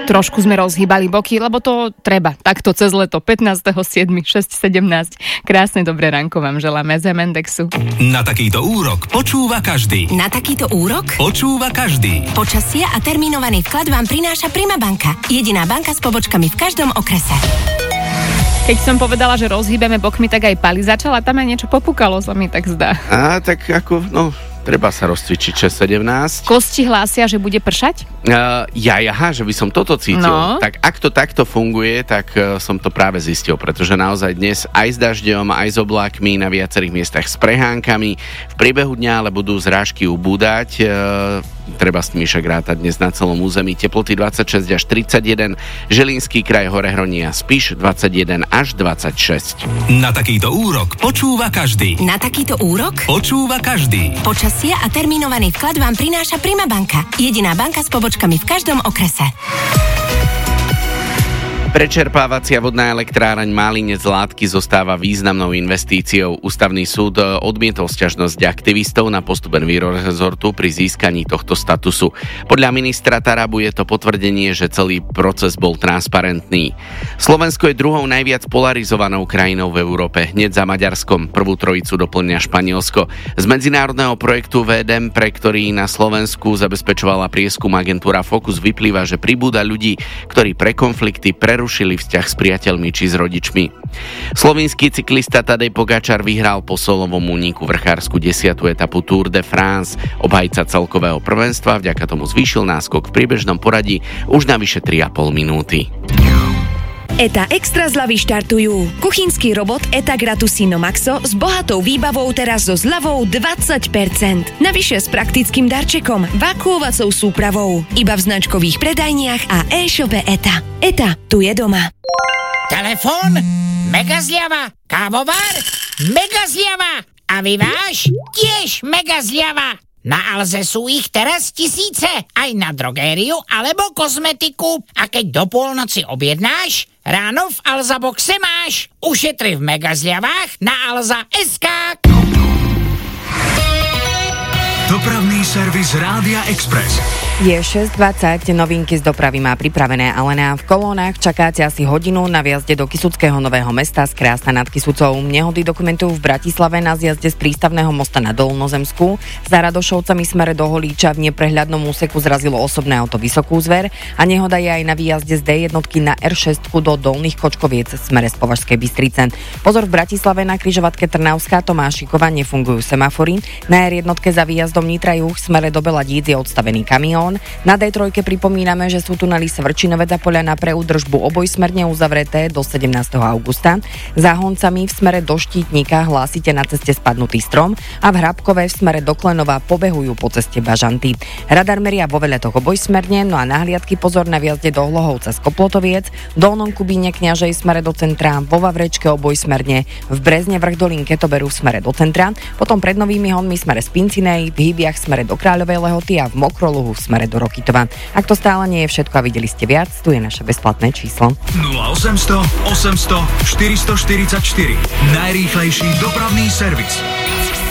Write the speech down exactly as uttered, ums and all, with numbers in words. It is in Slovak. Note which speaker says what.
Speaker 1: Trošku sme rozhýbali boky, lebo to treba. Takto cez leto, pätnásteho siedmeho šesť sedemnásť. Krásne dobré ránko vám želáme z Mendexu.
Speaker 2: Na takýto úrok počúva každý.
Speaker 3: Na takýto úrok
Speaker 2: Počúva každý.
Speaker 3: počasie a termínovaný vklad vám prináša Prima banka. Jediná banka s pobočkami v každom okrese.
Speaker 1: Keď som povedala, že rozhýbeme bokmi, tak aj Pali začala, tam aj niečo popukalo, sa mi tak zdá.
Speaker 4: Á, tak ako, no... Treba sa rozcvičiť šesť sedemnásť.
Speaker 1: Kosti hlásia, že bude pršať?
Speaker 4: Uh, ja, aha, že by som toto cítil.
Speaker 1: No.
Speaker 4: Tak ak to takto funguje, tak uh, som to práve zistil, pretože naozaj dnes aj s dažďom, aj s oblákmi, na viacerých miestach s prehánkami. V priebehu dňa ale budú zrážky ubúdať. Uh, treba s tými však rátať dnes na celom území. Teploty dvadsaťšesť až tridsaťjeden. Žilinský kraj, Horehronie a Spiš dvadsaťjeden až dvadsaťšesť.
Speaker 2: Na takýto úrok počúva každý.
Speaker 3: Na takýto úrok
Speaker 2: Počúva každý.
Speaker 3: počasie a termínovaný vklad vám prináša Prima banka. Jediná banka s pobočkami v každom okrese.
Speaker 4: Prečerpávacia vodná elektráreň Málinec Látky zostáva významnou investíciou. Ústavný súd odmietol sťažnosť aktivistov na postup Envirorezortu pri získaní tohto statusu. Podľa ministra Tarabu je to potvrdenie, že celý proces bol transparentný. Slovensko je druhou najviac polarizovanou krajinou v Európe, hneď za Maďarskom. Prvú trojicu doplňa Španielsko. Z medzinárodného projektu vé é dé em, pre ktorý na Slovensku zabezpečovala prieskum agentúra Focus, vyplýva, že pribúda ľudí, ktorí pre konflikty prerušili vzťah s priateľmi či s rodičmi. Slovinský cyklista Tadej Pogačar vyhral po solovom úniku vrchársku desiatu etapu Tour de France. Obhajca celkového prvenstva vďaka tomu zvýšil náskok v priebežnom poradí už na vyše tri a pol minúty.
Speaker 5: ETA Extra zľavy štartujú. Kuchynský robot ETA Gratusino Maxo s bohatou výbavou teraz so zľavou dvadsať percent. Navyše s praktickým darčekom, vakuovacou súpravou. Iba v značkových predajniach a e-shope ETA. ETA, tu je doma.
Speaker 6: Telefón? Mega zľava. Kávovar? Mega zľava. A vyváž? Tiež mega zľava. Na Alze sú ich teraz tisíce, aj na drogériu alebo kozmetiku. A keď do polnoci objednáš, ráno v Alza boxe máš. Ušetri v mega zľavách na alza bodka es ká.
Speaker 2: Dopravný servis Rádia Express.
Speaker 7: Je šesť dvadsať, novinky z dopravy má pripravené Alena. V kolónach čakáte asi hodinu na viazde do Kysuckého Nového Mesta z Krásna nad Kysucou. Nehody dokumentujú v Bratislave na zjazde z prístavného mosta na Dolnozemskú. Za Radošovcami smere do Holíča v neprehľadnom úseku zrazilo osobné auto Vysokú Zver a nehoda je aj na výjazde z dé jednotky na er šesť do Dolných Kočkoviec smere z Považskej Bystrice. Pozor, v Bratislave na križovatke Trnavská Tomášikova nefungujú semafory. Na er jednotke za výjazdom Nitra Juh smere do Beladíc je odstavený kamión. Na dé tri pripomíname, že sú tunely Svrčinovec a Poľana pre údržbu obojsmerne uzavreté do sedemnásteho augusta. Za Honcami v smere do Štítnika hlásite na ceste spadnutý strom a v Hrabkove v smere do Klenova pobehujú po ceste bažanty. Radar meria vo Veletoch obojsmerne, no a nahliadky pozor na viazde do Hlohovca z Koplotoviec, v Dolnom Kubíne Kňažej smere do centra, vo Vavrečke obojsmerne, v Brezne vrch Dolinke to berú v smere do centra, potom pred Novými Honmi smere z Pincinej, v Hybiach smere do Kráľovej Lehoty a v Mokroluhu v smere do Rokitova. Ak to stále nie je všetko a videli ste viac, tu je naše bezplatné číslo.
Speaker 2: nula osemsto osemsto štyristoštyridsaťštyri. Najrýchlejší dopravný servis.